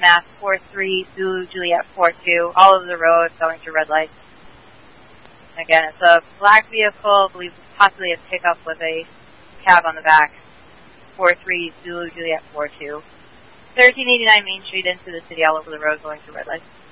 Mass 43, Zulu Juliet 42, all over the road going through red lights. Again, it's a black vehicle, I believe possibly a pickup with a cab on the back. 43, Zulu Juliet 42. 1389 Main Street into the city, all over the road going through red lights.